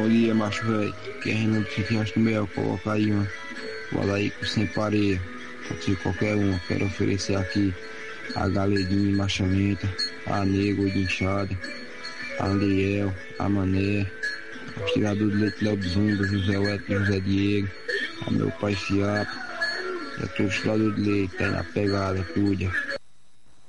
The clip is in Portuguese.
Bom dia, macho velho. Quem não fica no mel, coloca aí uma. Valaico sem pareia. Pode ser qualquer um. Quero oferecer aqui a Galeguinha Machamenta, a Nego de Inchada, a Andriel, a Mané, o tirador de leite Léo Zumba, José Weto, José Diego, a meu pai Fiapo, e a todos os tiradores de leite, tá aí na pegada, cuida.